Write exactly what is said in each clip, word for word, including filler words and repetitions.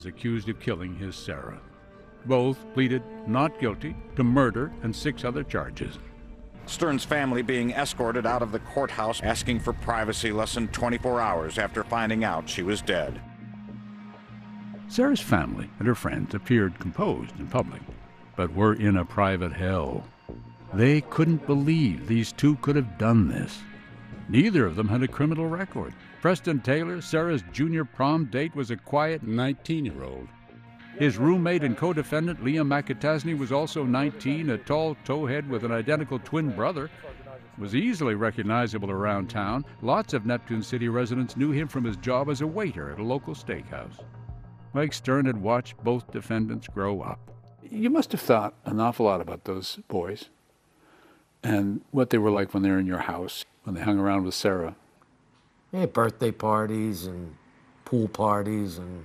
accused of killing his Sarah. Both pleaded not guilty to murder and six other charges. Stern's family being escorted out of the courthouse, asking for privacy less than twenty-four hours after finding out she was dead. Sarah's family and her friends appeared composed in public, but were in a private hell. They couldn't believe these two could have done this. Neither of them had a criminal record. Preston Taylor, Sarah's junior prom date, was a quiet nineteen-year-old. His roommate and co-defendant, Liam McAtasney, was also nineteen, a tall towhead with an identical twin brother. Was easily recognizable around town. Lots of Neptune City residents knew him from his job as a waiter at a local steakhouse. Mike Stern had watched both defendants grow up. You must have thought an awful lot about those boys and what they were like when they were in your house, when they hung around with Sarah. Yeah, birthday parties and pool parties, and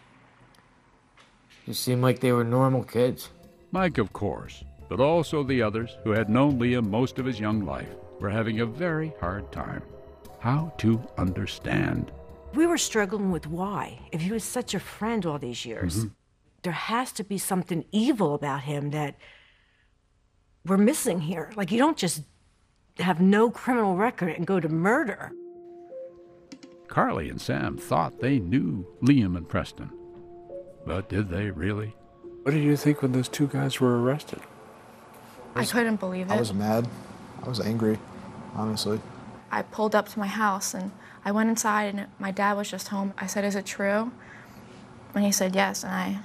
it seemed like they were normal kids. Mike, of course, but also the others who had known Liam most of his young life were having a very hard time. How to understand. We were struggling with why. If he was such a friend all these years, mm-hmm. there has to be something evil about him that we're missing here. Like, you don't just have no criminal record and go to murder. Carly and Sam thought they knew Liam and Preston. But did they really? What did you think when those two guys were arrested? I couldn't believe it. I was mad. I was angry, honestly. I pulled up to my house and I went inside and my dad was just home. I said, "Is it true?" And he said yes, and I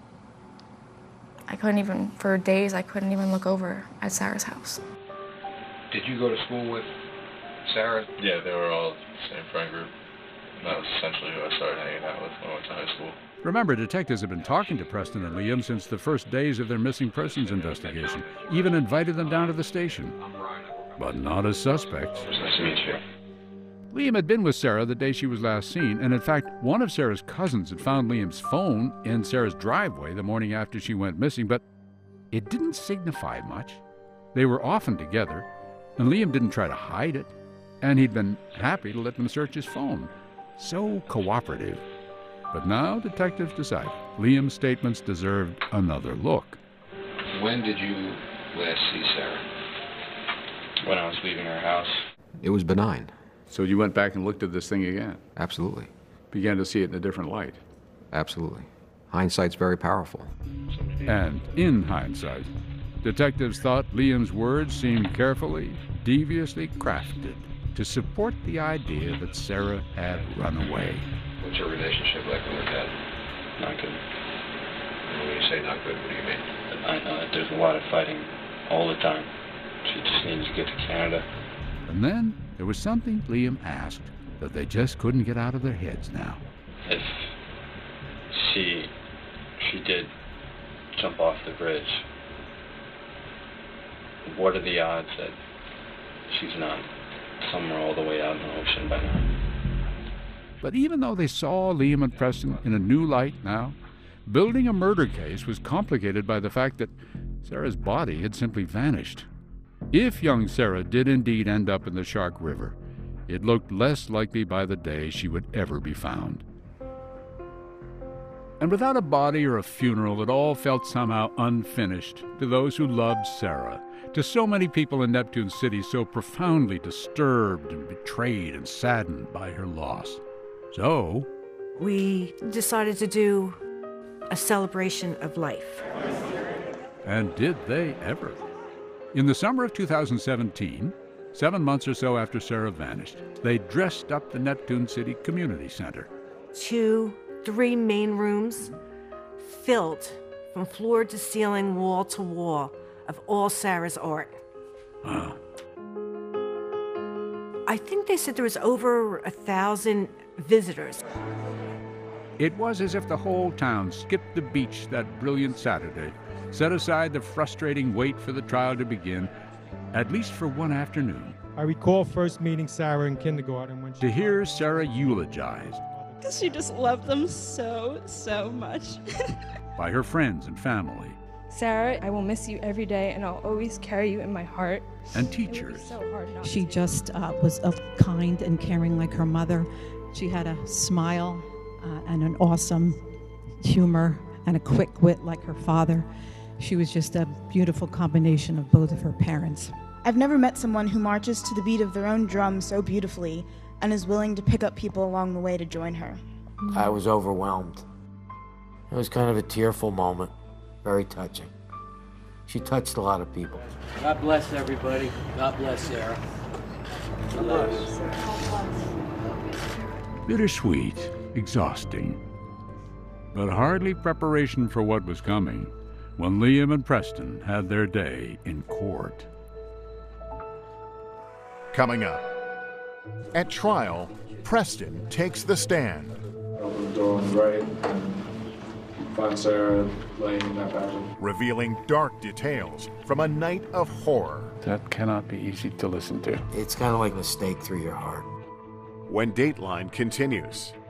I couldn't even, for days, I couldn't even look over at Sarah's house. Did you go to school with Sarah? Yeah, they were all the same friend group. That was essentially who I started hanging out with when I went to high school. Remember, detectives have been talking to Preston and Liam since the first days of their missing persons investigation. Even invited them down to the station. But not as suspects. Nice to meet you. Liam had been with Sarah the day she was last seen, and in fact, one of Sarah's cousins had found Liam's phone in Sarah's driveway the morning after she went missing, but it didn't signify much. They were often together, and Liam didn't try to hide it, and he'd been happy to let them search his phone. So cooperative. But now detectives decided Liam's statements deserved another look. When did you last see Sarah? When I was leaving her house. It was benign. So you went back and looked at this thing again? Absolutely. Began to see it in a different light? Absolutely. Hindsight's very powerful. And in hindsight, detectives thought Liam's words seemed carefully, deviously crafted to support the idea that Sarah had run away. What's your relationship like with her dad? Not good. And when you say not good, what do you mean? I know that there's a lot of fighting all the time. She just needs to get to Canada. And then there was something Liam asked that they just couldn't get out of their heads now. If she, she did jump off the bridge, what are the odds that she's not somewhere all the way out in the ocean by now? But even though they saw Liam and Preston in a new light now, building a murder case was complicated by the fact that Sarah's body had simply vanished. If young Sarah did indeed end up in the Shark River, it looked less likely by the day she would ever be found. And without a body or a funeral, it all felt somehow unfinished to those who loved Sarah, to so many people in Neptune City so profoundly disturbed and betrayed and saddened by her loss. So we decided to do a celebration of life. And did they ever? In the summer of two thousand seventeen, seven months or so after Sarah vanished, they dressed up the Neptune City Community Center. Two, three main rooms filled from floor to ceiling, wall to wall of all Sarah's art. Wow. I think they said there was over a thousand visitors. It was as if the whole town skipped the beach that brilliant Saturday, set aside the frustrating wait for the trial to begin, at least for one afternoon. I recall first meeting Sarah in kindergarten when she... To hear Sarah eulogized. Because she just loved them so, so much. By her friends and family. Sarah, I will miss you every day, and I'll always carry you in my heart. And teachers. So she just uh, was of kind and caring like her mother. She had a smile uh, and an awesome humor and a quick wit like her father. She was just a beautiful combination of both of her parents. I've never met someone who marches to the beat of their own drum so beautifully and is willing to pick up people along the way to join her. I was overwhelmed. It was kind of a tearful moment, very touching. She touched a lot of people. God bless everybody. God bless Sarah. God bless. Bittersweet, exhausting, but hardly preparation for what was coming when Liam and Preston had their day in court. Coming up, at trial, Preston takes the stand. Open the door on the right and find Sarah laying in that bathroom. Revealing dark details from a night of horror. That cannot be easy to listen to. It's kind of like a stake through your heart. When Dateline continues.